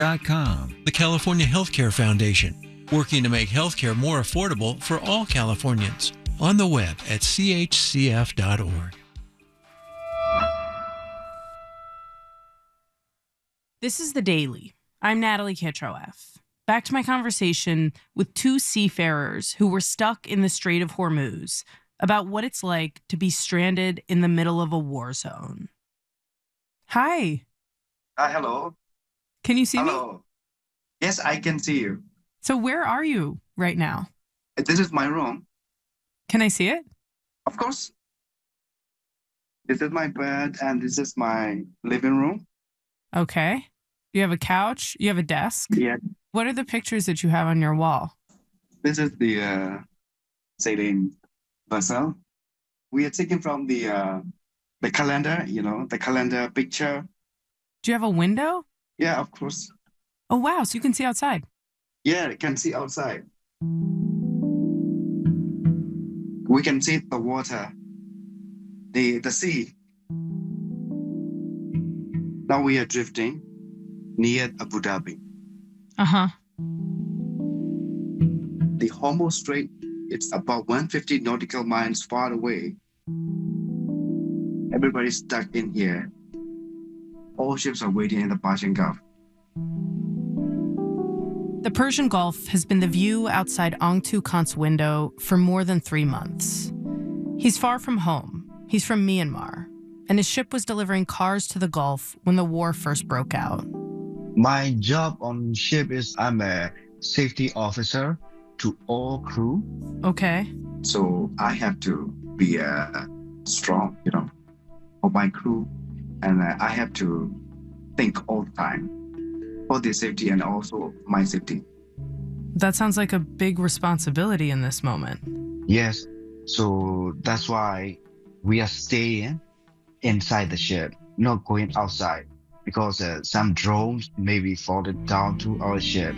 The California Healthcare Foundation, working to make healthcare more affordable for all Californians. On the web at chcf.org. This is The Daily. I'm Natalie Kitroeff. Back to my conversation with two seafarers who were stuck in the Strait of Hormuz about what it's like to be stranded in the middle of a war zone. Hi. Hello. Can you see me? Hello. Yes, I can see you. So where are you right now? This is my room. Can I see it? Of course. This is my bed and this is my living room. Okay. You have a couch? You have a desk? Yeah. What are the pictures that you have on your wall? This is the sailing vessel. We are taken from the calendar, the calendar picture. Do you have a window? Yeah, of course. Oh, wow. So you can see outside. Yeah, you can see outside. We can see the water, the sea. Now we are drifting near Abu Dhabi. Uh-huh. The Hormuz Strait, it's about 150 nautical miles far away. Everybody's stuck in here. All ships are waiting in the Persian Gulf. The Persian Gulf has been the view outside Ong Tu Kant's window for more than 3 months. He's far from home. He's from Myanmar, and his ship was delivering cars to the Gulf when the war first broke out. My job on ship is I'm a safety officer to all crew. Okay. So I have to be strong, for my crew, and I have to think all the time for their safety and also my safety. That sounds like a big responsibility in this moment. Yes, so that's why we are staying inside the ship, not going outside, because some drones may be falling down to our ship.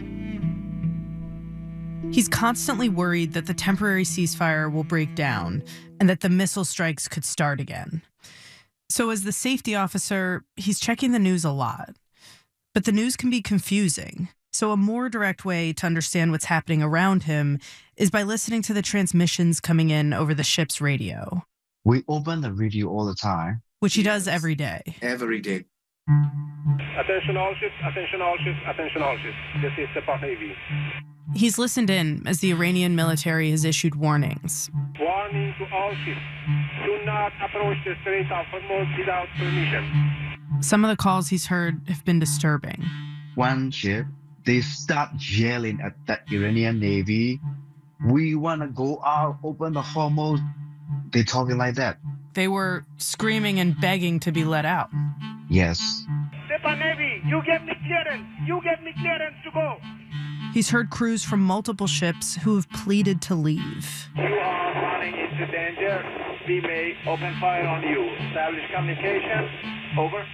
He's constantly worried that the temporary ceasefire will break down and that the missile strikes could start again. So as the safety officer, he's checking the news a lot. But the news can be confusing. So a more direct way to understand what's happening around him is by listening to the transmissions coming in over the ship's radio. We open the radio all the time. Which he does every day. Every day. Attention all ships, attention all ships, attention all ships. This is the Part Navy. He's listened in as the Iranian military has issued warnings. Warning to all ships. Do not approach the Strait of Hormuz without permission. Some of the calls he's heard have been disturbing. One ship, they start yelling at the Iranian Navy. We want to go out, open the Hormuz. They're talking like that. They were screaming and begging to be let out. Yes. Stepan Navy, you get me clearance. You get me clearance to go. He's heard crews from multiple ships who have pleaded to leave. You are running into danger. We may open fire on you. Establish communication. Over.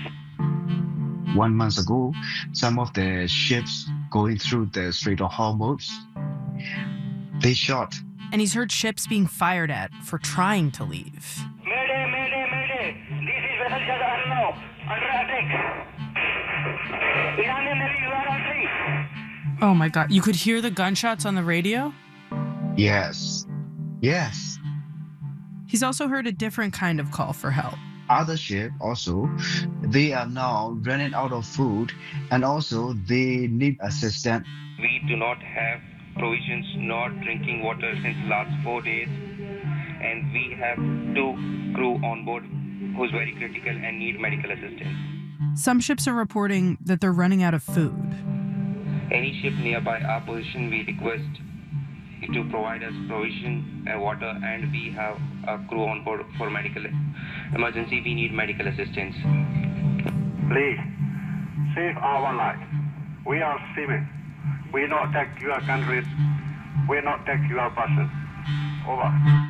1 month ago, some of the ships going through the Strait of Hormuz, they shot. And he's heard ships being fired at for trying to leave. Mayday, mayday, mayday. This is Vessel Shah Arnav. Under attack. Iranian Navy, you are on three. Oh my God. You could hear the gunshots on the radio? Yes. Yes. He's also heard a different kind of call for help. Other ships also, they are now running out of food and also they need assistance. We do not have provisions, not drinking water since last 4 days, and we have 2 crew on board who's very critical and need medical assistance. Some ships are reporting that they're running out of food. Any ship nearby our position, we request you to provide us provision and water, and we have a crew on board for medical emergency. We need medical assistance. Please, save our life. We are seamen. We not take your countries. We not take your person. Over.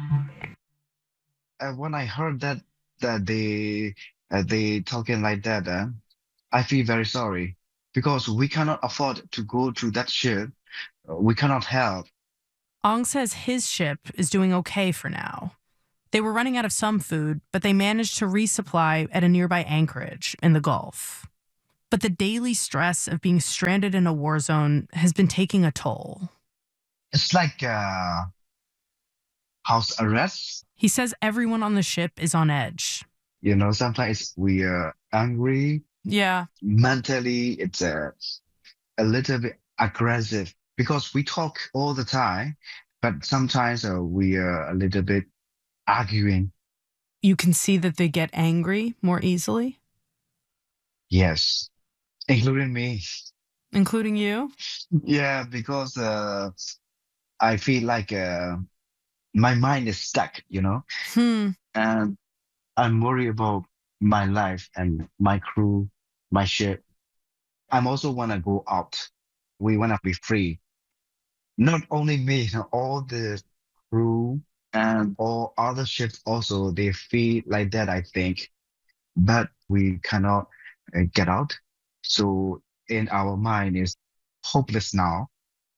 When I heard that they talking like that, I feel very sorry because we cannot afford to go to that ship. We cannot help. Ong says his ship is doing okay for now. They were running out of some food, but they managed to resupply at a nearby anchorage in the Gulf. But the daily stress of being stranded in a war zone has been taking a toll. It's like house arrest. He says everyone on the ship is on edge. Sometimes we are angry. Yeah. Mentally, it's a little bit aggressive because we talk all the time, but sometimes we are a little bit arguing. You can see that they get angry more easily? Yes, including me. Including you? Yeah, because I feel like my mind is stuck, and I'm worried about my life and my crew, my ship. I'm also want to go out. We want to be free. Not only me, all the crew and all other ships also, they feel like that, I think. But we cannot get out. So in our mind is hopeless now.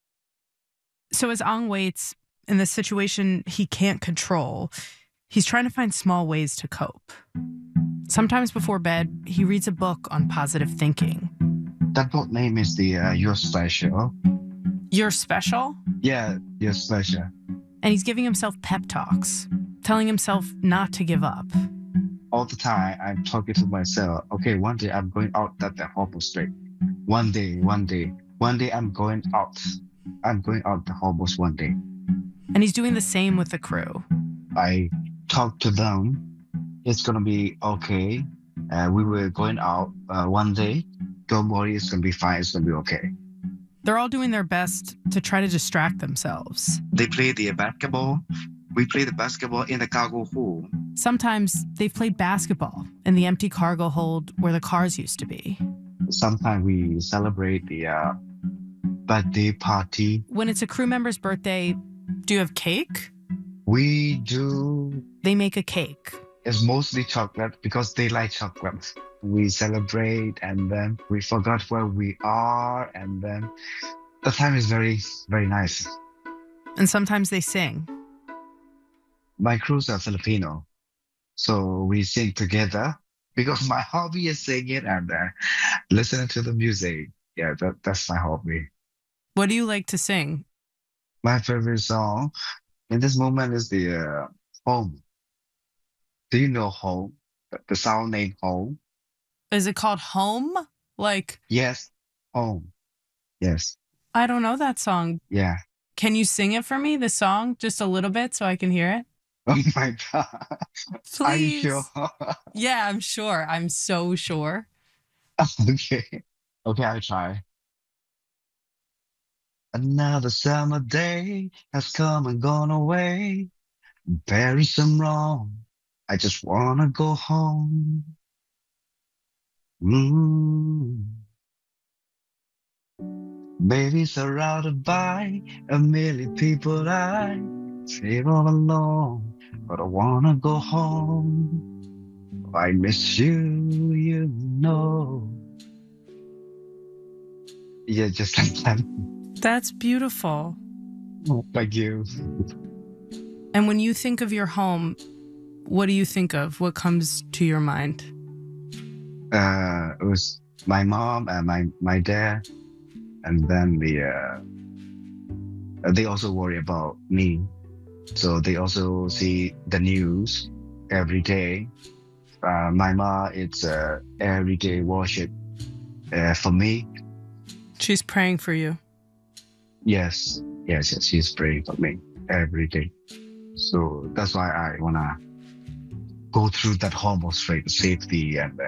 So as Ang waits in the situation he can't control, he's trying to find small ways to cope. Sometimes before bed, he reads a book on positive thinking. That book name is the You're Special. You're Special? Yeah, You're Special. And he's giving himself pep talks, telling himself not to give up. All the time, I'm talking to myself, okay, one day I'm going out that horrible street. One day, I'm going out. I'm going out the hobos one day. And he's doing the same with the crew. I talk to them. It's going to be okay. We were going out one day. Don't worry, it's going to be fine. It's going to be okay. They're all doing their best to try to distract themselves. They play the basketball. We play the basketball in the cargo hold. Sometimes they've played basketball in the empty cargo hold where the cars used to be. Sometimes we celebrate the birthday party. When it's a crew member's birthday, do you have cake? We do. They make a cake. It's mostly chocolate because they like chocolate. We celebrate and then we forgot where we are and then the time is very, very nice. And sometimes they sing. My crews are Filipino, so we sing together because my hobby is singing and listening to the music. Yeah, that's my hobby. What do you like to sing? My favorite song in this moment is the Home. Do you know Home? The sound name Home? Is it called Home? Like... Yes, Home. Yes. I don't know that song. Yeah. Can you sing it for me, the song, just a little bit so I can hear it? Oh my God. Please. Are you sure? Yeah, I'm sure. I'm so sure. Okay. Okay, I'll try. Another summer day has come and gone away. Bury some wrong. I just wanna go home. Baby, surrounded by a million people, I feel all alone, but I wanna go home. I miss you, Yeah, just like that. That's beautiful. Oh, thank you. And when you think of your home, what do you think of? What comes to your mind? It was my mom and my dad, and then they also worry about me, so they also see the news every day. My mom, it's everyday worship for me. She's praying for you. Yes, she's praying for me every day. So that's why I wanna go through that horrible strait, safety and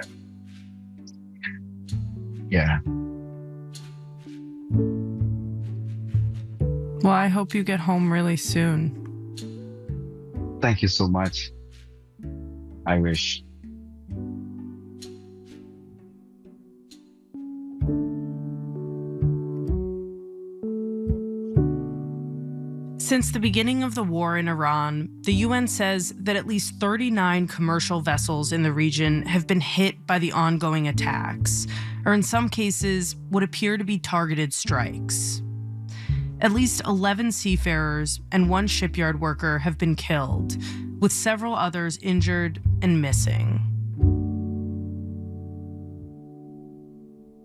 yeah. Well, I hope you get home really soon. Thank you so much. I wish. Since the beginning of the war in Iran, the UN says that at least 39 commercial vessels in the region have been hit by the ongoing attacks, or in some cases, what appear to be targeted strikes. At least 11 seafarers and 1 shipyard worker have been killed, with several others injured and missing.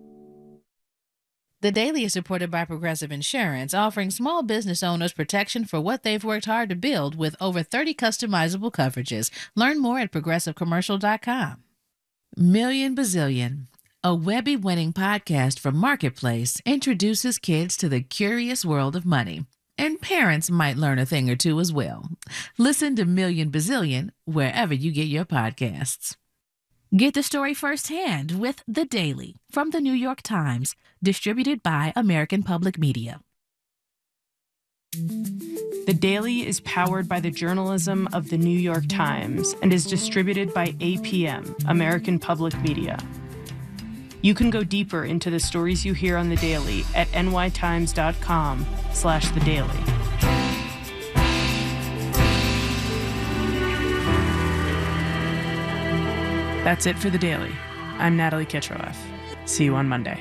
The Daily is supported by Progressive Insurance, offering small business owners protection for what they've worked hard to build with over 30 customizable coverages. Learn more at progressivecommercial.com. Million Bazillion, a Webby-winning podcast from Marketplace, introduces kids to the curious world of money. And parents might learn a thing or two as well. Listen to Million Bazillion wherever you get your podcasts. Get the story firsthand with The Daily from The New York Times, distributed by American Public Media. The Daily is powered by the journalism of The New York Times and is distributed by APM, American Public Media. You can go deeper into the stories you hear on The Daily at nytimes.com/The Daily. That's it for The Daily. I'm Natalie Kitroeff. See you on Monday.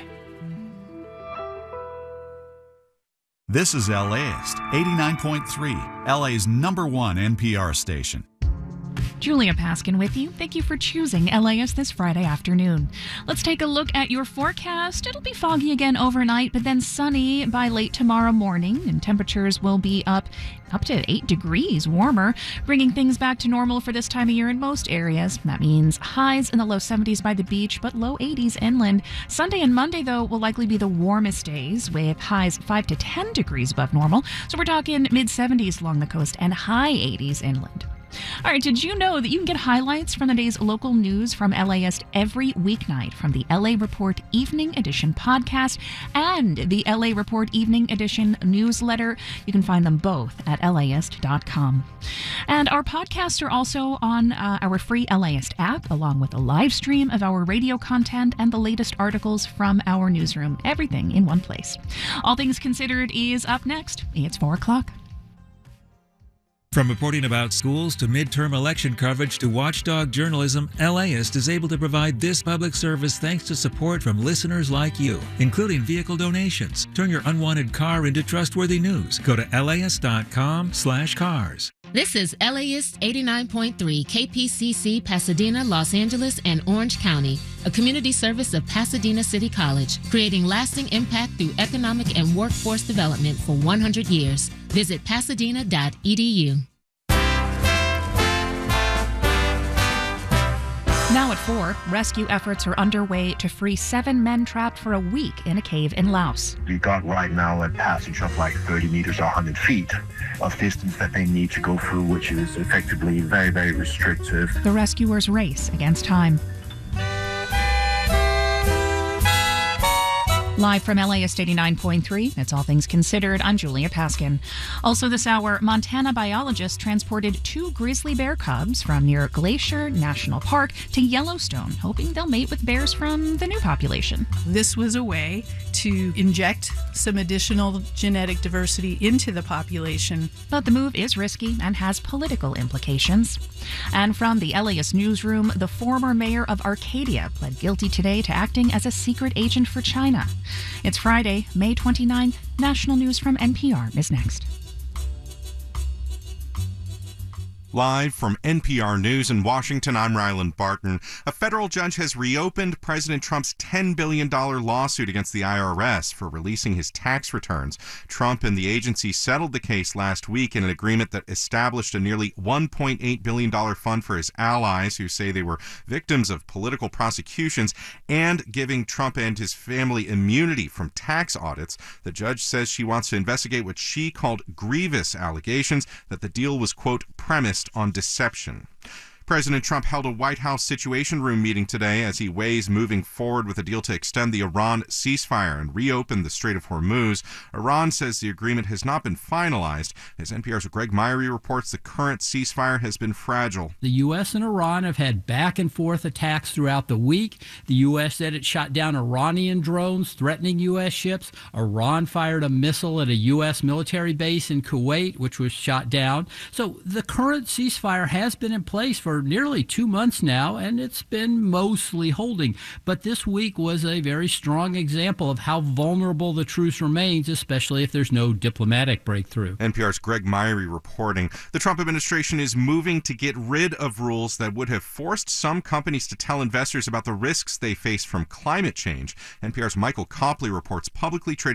This is LAist, 89.3, LA's #1 NPR station. Julia Paskin with you. Thank you for choosing LAist this Friday afternoon. Let's take a look at your forecast. It'll be foggy again overnight, but then sunny by late tomorrow morning, and temperatures will be up to 8 degrees warmer, bringing things back to normal for this time of year in most areas. That means highs in the low 70s by the beach, but low 80s inland. Sunday and Monday, though, will likely be the warmest days, with highs 5 to 10 degrees above normal. So we're talking mid-70s along the coast and high 80s inland. All right, did you know that you can get highlights from the day's local news from LAist every weeknight from the LA Report Evening Edition podcast and the LA Report Evening Edition newsletter? You can find them both at LAist.com. And our podcasts are also on our free LAist app, along with a live stream of our radio content and the latest articles from our newsroom. Everything in one place. All Things Considered is up next. It's 4 o'clock. From reporting about schools to midterm election coverage to watchdog journalism, LAist is able to provide this public service thanks to support from listeners like you, including vehicle donations. Turn your unwanted car into trustworthy news. Go to LAist.com/cars. This is LAist 89.3 KPCC Pasadena, Los Angeles, and Orange County, a community service of Pasadena City College, creating lasting impact through economic and workforce development for 100 years. Visit pasadena.edu. Now at 4, rescue efforts are underway to free 7 men trapped for a week in a cave in Laos. We got right now a passage of like 30 meters or 100 feet of distance that they need to go through, which is effectively very, very restrictive. The rescuers race against time. Live from LAist 89.3, it's All Things Considered. I'm Julia Paskin. Also this hour, Montana biologists transported 2 grizzly bear cubs from near Glacier National Park to Yellowstone, hoping they'll mate with bears from the new population. This was a way to inject some additional genetic diversity into the population. But the move is risky and has political implications. And from the LAist newsroom, the former mayor of Arcadia pled guilty today to acting as a secret agent for China. It's Friday, May 29th. National news from NPR is next. Live from NPR News in Washington, I'm Ryland Barton. A federal judge has reopened President Trump's $10 billion lawsuit against the IRS for releasing his tax returns. Trump and the agency settled the case last week in an agreement that established a nearly $1.8 billion fund for his allies who say they were victims of political prosecutions and giving Trump and his family immunity from tax audits. The judge says she wants to investigate what she called grievous allegations that the deal was, quote, premised on deception. President Trump held a White House Situation Room meeting today as he weighs moving forward with a deal to extend the Iran ceasefire and reopen the Strait of Hormuz. Iran says the agreement has not been finalized. As NPR's Greg Myrie reports, the current ceasefire has been fragile. The U.S. and Iran have had back and forth attacks throughout the week. The U.S. said it shot down Iranian drones threatening U.S. ships. Iran fired a missile at a U.S. military base in Kuwait, which was shot down. So the current ceasefire has been in place for for nearly 2 months now, and it's been mostly holding. But this week was a very strong example of how vulnerable the truce remains, especially if there's no diplomatic breakthrough. NPR's Greg Myrie reporting. The Trump administration is moving to get rid of rules that would have forced some companies to tell investors about the risks they face from climate change. NPR's Michael Copley reports publicly traded